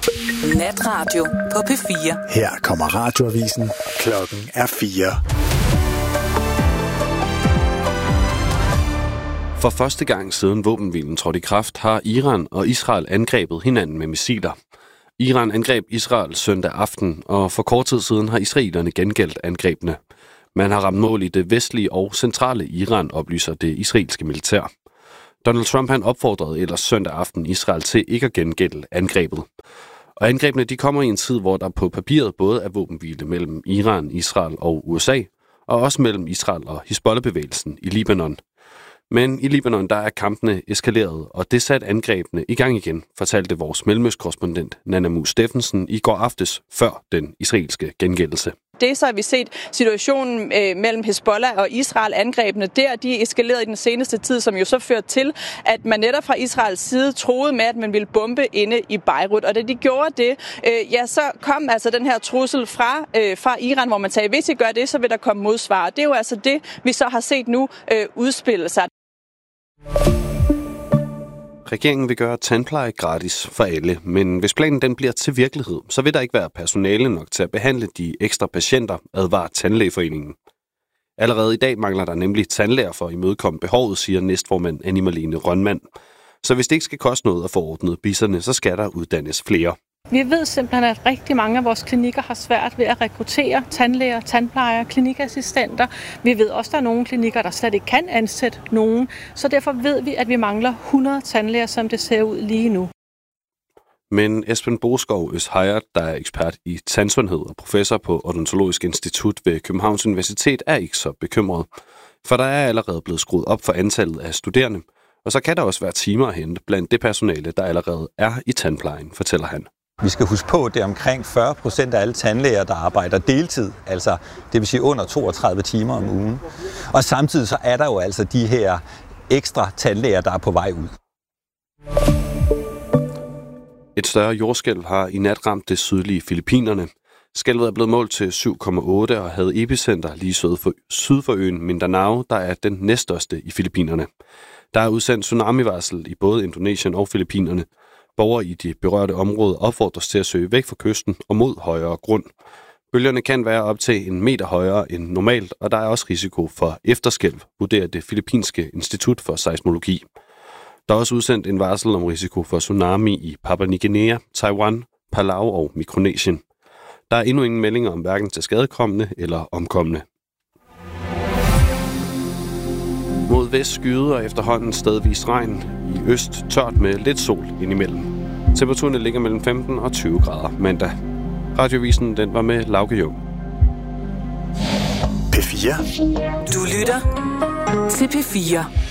Natradio på P4. Her kommer radioavisen. Klokken er 4. For første gang siden våbenhvilen trådte i kraft, har Iran og Israel angrebet hinanden med missiler. Iran angreb Israel søndag aften, og for kort tid siden har israelerne gengældt angrebene. Man har ramt mål i det vestlige og centrale Iran, oplyser det israelske militær. Donald Trump han opfordrede ellers søndag aften Israel til ikke at gengælde angrebet. Og angrebene de kommer i en tid, hvor der på papiret både er våbenhvile mellem Iran, Israel og USA, og også mellem Israel og Hizbollah-bevægelsen i Libanon. Men i Libanon der er kampene eskaleret, og det satte angrebene i gang igen, fortalte vores mellemøstkorrespondent Nana Mus Steffensen i går aftes før den israelske gengældelse. Det så har vi set situationen mellem Hizbollah og Israel, angrebene der, de eskalerede i den seneste tid, som jo så førte til, at man netop fra Israels side troede med, at man ville bombe inde i Beirut. Og da de gjorde det, så kom altså den her trussel fra Iran, hvor man sagde, hvis I gør det, så vil der komme modsvar. Det er jo altså det, vi så har set nu udspille sig. Regeringen vil gøre tandpleje gratis for alle, men hvis planen den bliver til virkelighed, så vil der ikke være personale nok til at behandle de ekstra patienter, advarer Tandlægeforeningen. Allerede i dag mangler der nemlig tandlæger for at imødekomme behovet, siger næstformand Annie Marlene Rønmand. Så hvis det ikke skal koste noget at få ordnet bisserne, så skal der uddannes flere. Vi ved simpelthen, at rigtig mange af vores klinikker har svært ved at rekruttere tandlæger, tandplejere, klinikassistenter. Vi ved også, at der er nogle klinikker, der slet ikke kan ansætte nogen. Så derfor ved vi, at vi mangler 100 tandlæger, som det ser ud lige nu. Men Esben Boskov Østhejert, der er ekspert i tandsundhed og professor på Odontologisk Institut ved Københavns Universitet, er ikke så bekymret. For der er allerede blevet skruet op for antallet af studerende, og så kan der også være timer at hente blandt det personale, der allerede er i tandplejen, fortæller han. Vi skal huske på, at det er omkring 40% af alle tandlæger, der arbejder deltid, altså det vil sige under 32 timer om ugen. Og samtidig så er der jo altså de her ekstra tandlæger, der er på vej ud. Et større jordskælv har i nat ramt det sydlige Filippinerne. Skælvet er blevet målt til 7,8 og havde epicenter lige syd for øen Mindanao, der er den næststørste i Filippinerne. Der er udsendt tsunamivarsel i både Indonesien og Filippinerne. Borgere i de berørte områder opfordres til at søge væk fra kysten og mod højere grund. Bølgerne kan være op til 1 meter højere end normalt, og der er også risiko for efterskælv, vurderer det Filippinske Institut for Seismologi. Der er også udsendt en varsel om risiko for tsunami i Papua Ny Guinea, Taiwan, Palau og Mikronesien. Der er endnu ingen meldinger om hverken til skadekomne eller omkomne. Mod vest skyder og efterhånden stedvis regn. I øst tørt med lidt sol indimellem. Temperaturen ligger mellem 15 og 20 grader mandag. Radiovisen den var med Lauke Jung. P4. Du lytter til P4.